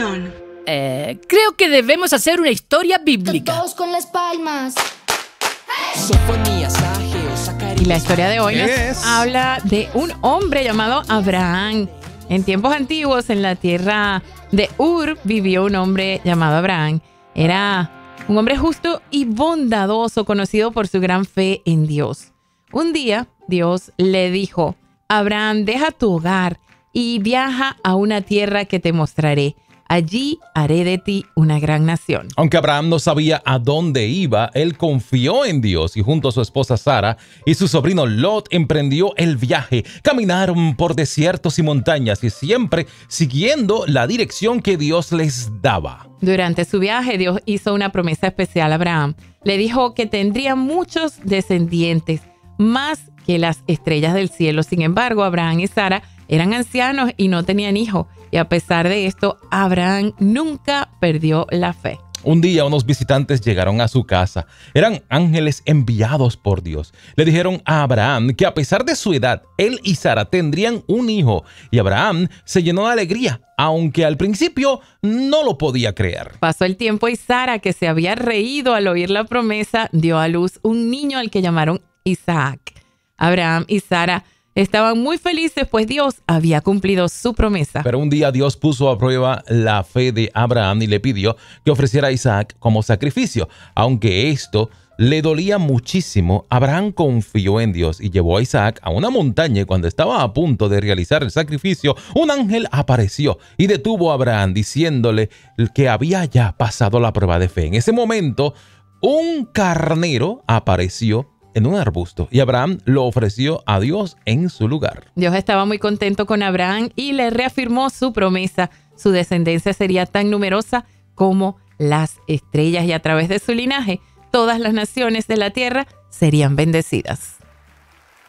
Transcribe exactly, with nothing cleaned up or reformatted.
canción? Eh, creo que debemos hacer una historia bíblica. Todos con las palmas. Y la historia de hoy nos es? habla de un hombre llamado Abraham. En tiempos antiguos, en la tierra de Ur, vivió un hombre llamado Abraham. Era un hombre justo y bondadoso, conocido por su gran fe en Dios. Un día, Dios le dijo: Abraham, deja tu hogar y viaja a una tierra que te mostraré. Allí haré de ti una gran nación. Aunque Abraham no sabía a dónde iba, él confió en Dios y junto a su esposa Sara y su sobrino Lot emprendió el viaje. Caminaron por desiertos y montañas y siempre siguiendo la dirección que Dios les daba. Durante su viaje, Dios hizo una promesa especial a Abraham. Le dijo que tendría muchos descendientes, más que las estrellas del cielo. Sin embargo, Abraham y Sara eran ancianos y no tenían hijos. Y a pesar de esto, Abraham nunca perdió la fe. Un día unos visitantes llegaron a su casa. Eran ángeles enviados por Dios. Le dijeron a Abraham que a pesar de su edad, él y Sara tendrían un hijo. Y Abraham se llenó de alegría, aunque al principio no lo podía creer. Pasó el tiempo y Sara, que se había reído al oír la promesa, dio a luz un niño al que llamaron Isaac. Abraham y Sara estaban muy felices, pues Dios había cumplido su promesa. Pero un día Dios puso a prueba la fe de Abraham y le pidió que ofreciera a Isaac como sacrificio. Aunque esto le dolía muchísimo, Abraham confió en Dios y llevó a Isaac a una montaña. Y cuando estaba a punto de realizar el sacrificio, un ángel apareció y detuvo a Abraham diciéndole que había ya pasado la prueba de fe. En ese momento, un carnero apareció en un arbusto y Abraham lo ofreció a Dios en su lugar. Dios estaba muy contento con Abraham y le reafirmó su promesa. Su descendencia sería tan numerosa como las estrellas y a través de su linaje todas las naciones de la tierra serían bendecidas.